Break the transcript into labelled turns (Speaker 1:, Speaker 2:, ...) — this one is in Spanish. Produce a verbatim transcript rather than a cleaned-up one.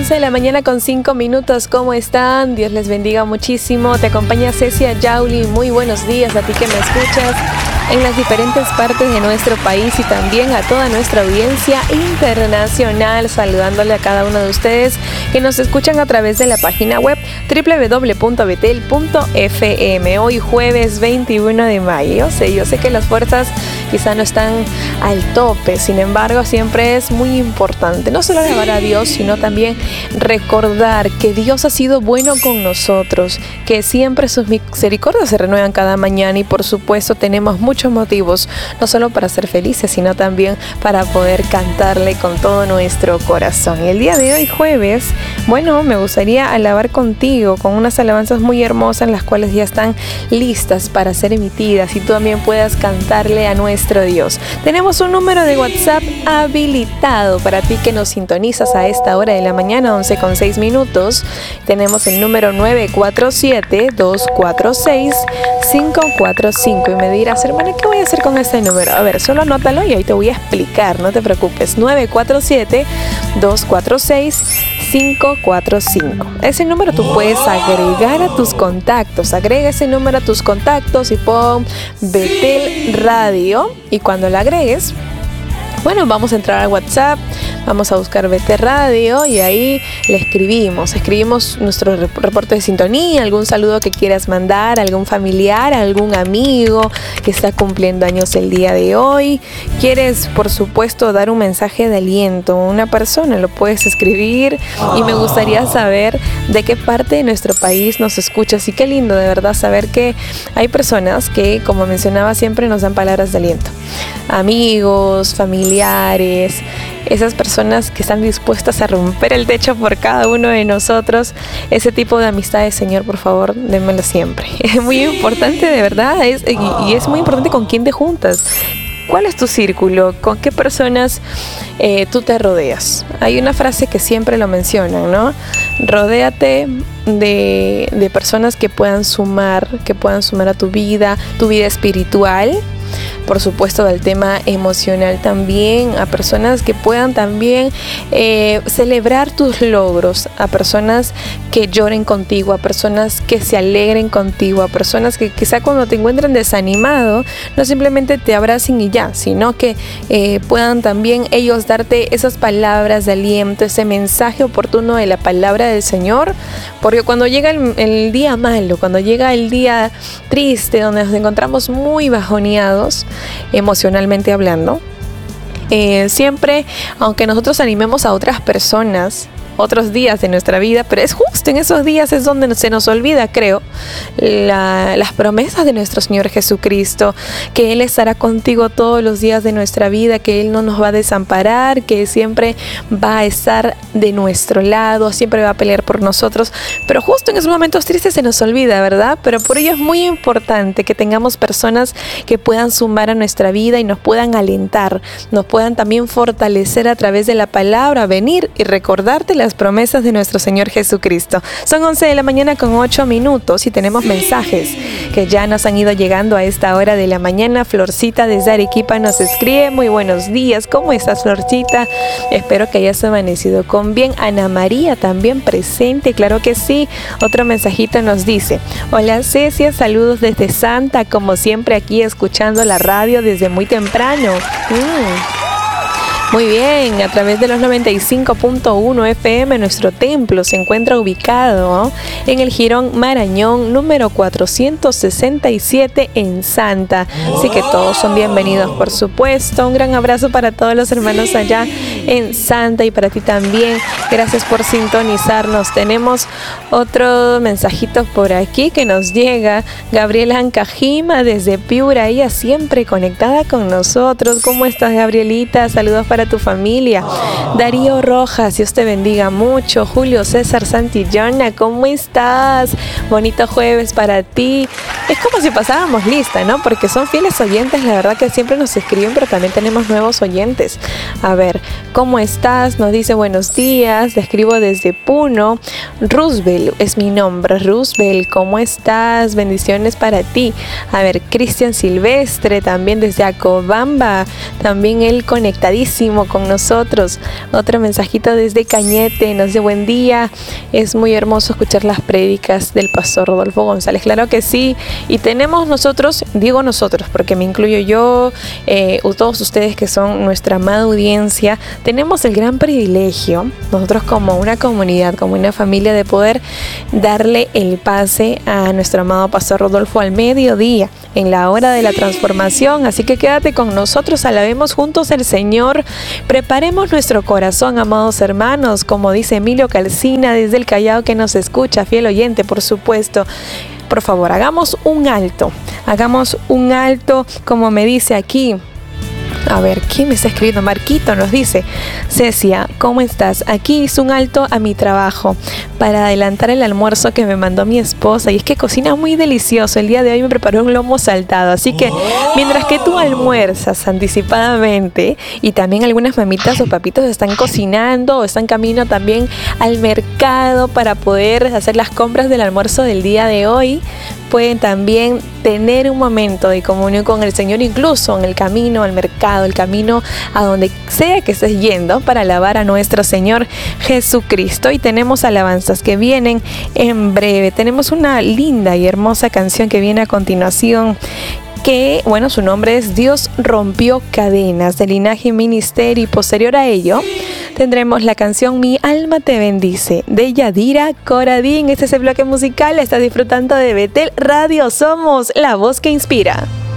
Speaker 1: once de la mañana con cinco minutos. ¿Cómo están? Dios les bendiga muchísimo. Te acompaña Cecia Yauli. Muy buenos días a ti que me escuchas en las diferentes partes de nuestro país y también a toda nuestra audiencia internacional, saludándole a cada uno de ustedes que nos escuchan a través de la página web doble u doble u doble u punto betel punto efe eme. Hoy jueves veintiuno de mayo. Yo sé, yo sé que las fuerzas quizá no están al tope, sin embargo siempre es muy importante no solo alabar a Dios, sino también recordar que Dios ha sido bueno con nosotros, que siempre sus misericordias se renuevan cada mañana y por supuesto tenemos muchos motivos, no solo para ser felices, sino también para poder cantarle con todo nuestro corazón. Y el día de hoy, jueves, bueno, me gustaría alabar contigo con unas alabanzas muy hermosas, las cuales ya están listas para ser emitidas y tú también puedas cantarle a nuestro Dios. Tenemos un número de WhatsApp habilitado para ti que nos sintonizas a esta hora de la mañana, once con seis minutos. Tenemos el número nueve cuatro siete, dos cuatro seis, cinco cuatro cinco y me dirás, hermana, ¿qué voy a hacer con este número? A ver, solo anótalo y ahí te voy a explicar, no te preocupes. nueve cuatro siete, dos cuatro seis, cinco cuatro cinco. Ese número tú puedes agregar a tus contactos. Agrega ese número a tus contactos y pon Betel Radio. Y cuando lo agregues, bueno, vamos a entrar al WhatsApp, vamos a buscar Betel Radio y ahí le escribimos. Escribimos nuestro reporte de sintonía, algún saludo que quieras mandar, algún familiar, algún amigo que está cumpliendo años el día de hoy. Quieres, por supuesto, dar un mensaje de aliento a una persona, lo puedes escribir y me gustaría saber de qué parte de nuestro país nos escuchas. Y qué lindo, de verdad, saber que hay personas que, como mencionaba, siempre nos dan palabras de aliento. Amigos, familiares, esas personas que están dispuestas a romper el techo por cada uno de nosotros. Ese tipo de amistades, Señor, por favor, démelo siempre. Es muy importante, de verdad, es, y, y es muy importante con quién te juntas. ¿Cuál es tu círculo? ¿Con qué personas eh, tú te rodeas? Hay una frase que siempre lo mencionan, ¿no? Rodéate de, de personas que puedan sumar, que puedan sumar a tu vida, tu vida espiritual. Por supuesto, del tema emocional también, a personas que puedan también eh, celebrar tus logros, a personas que lloren contigo, a personas que se alegren contigo, a personas que quizá cuando te encuentren desanimado, no simplemente te abracen y ya, sino que eh, puedan también ellos darte esas palabras de aliento, ese mensaje oportuno de la palabra del Señor, porque cuando llega el, el día malo, cuando llega el día triste, donde nos encontramos muy bajoneados, emocionalmente hablando, eh, siempre, aunque nosotros animemos a otras personas, otros días de nuestra vida, pero es justo en esos días es donde se nos olvida, creo, la, las promesas de nuestro Señor Jesucristo, que Él estará contigo todos los días de nuestra vida, que Él no nos va a desamparar, que siempre va a estar de nuestro lado, siempre va a pelear por nosotros, pero justo en esos momentos tristes se nos olvida, ¿verdad? Pero por ello es muy importante que tengamos personas que puedan sumar a nuestra vida y nos puedan alentar, nos puedan también fortalecer a través de la palabra, venir y recordarte las promesas de nuestro Señor Jesucristo. Son once de la mañana con ocho minutos y tenemos mensajes que ya nos han ido llegando a esta hora de la mañana. Florcita desde Arequipa nos escribe: muy buenos días, ¿cómo estás, Florcita? Espero que hayas amanecido con bien. Ana María también presente, claro que sí. Otro mensajito nos dice: hola Cecia, saludos desde Santa, como siempre aquí escuchando la radio desde muy temprano. Mm. Muy bien, a través de los noventa y cinco punto uno efe eme, nuestro templo se encuentra ubicado, ¿no?, en el Jirón Marañón, número cuatrocientos sesenta y siete en Santa. Así que todos son bienvenidos, por supuesto. Un gran abrazo para todos los hermanos allá en Santa y para ti también. Gracias por sintonizarnos. Tenemos otro mensajito por aquí que nos llega. Gabriela Ancajima desde Piura, ella siempre conectada con nosotros. ¿Cómo estás, Gabrielita? Saludos para tu familia. Darío Rojas, Dios te bendiga mucho. Julio César Santillana, ¿cómo estás? Bonito jueves para ti. Es como si pasáramos lista, ¿no? Porque son fieles oyentes, la verdad que siempre nos escriben, pero también tenemos nuevos oyentes. A ver, ¿cómo estás? Nos dice buenos días, te escribo desde Puno. Roosevelt es mi nombre, Roosevelt, ¿cómo estás? Bendiciones para ti. A ver, Cristian Silvestre, también desde Acobamba, también él conectadísimo con nosotros. Otro mensajito desde Cañete, nos dice buen día, es muy hermoso escuchar las prédicas del pastor Rodolfo González. Claro que sí, y tenemos nosotros, digo nosotros porque me incluyo yo, eh, todos ustedes que son nuestra amada audiencia, tenemos el gran privilegio, nosotros como una comunidad, como una familia, de poder darle el pase a nuestro amado pastor Rodolfo al mediodía, en la hora de la transformación. Así que quédate con nosotros, alabemos juntos al Señor, preparemos nuestro corazón, amados hermanos, como dice Emilio Calcina desde el Callao, que nos escucha, fiel oyente, por supuesto. Por favor, hagamos un alto, hagamos un alto, como me dice aquí. A ver, ¿quién me está escribiendo? Marquito nos dice: Cecia, ¿cómo estás? Aquí hice un alto a mi trabajo para adelantar el almuerzo que me mandó mi esposa, y es que cocina muy delicioso. El día de hoy me preparó un lomo saltado, así que mientras que tú almuerzas anticipadamente, y también algunas mamitas o papitos están cocinando o están camino también al mercado para poder hacer las compras del almuerzo del día de hoy, pueden también tener un momento de comunión con el Señor, incluso en el camino al mercado, el camino a donde sea que estés yendo, para alabar a nuestro Señor Jesucristo. Y tenemos alabanzas que vienen en breve. Tenemos una linda y hermosa canción que viene a continuación, que, bueno, su nombre es Dios rompió cadenas, de Linaje Ministerio, y posterior a ello tendremos la canción Mi alma te bendice, de Yadira Coradín. Este es el bloque musical, estás disfrutando de Betel Radio, somos la voz que inspira.